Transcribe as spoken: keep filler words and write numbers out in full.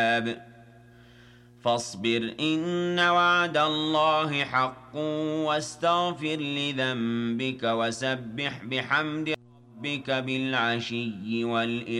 فاصبر إن وعد الله حق واستغفر لذنبك وسبح بحمد ربك بالعشي والإبكار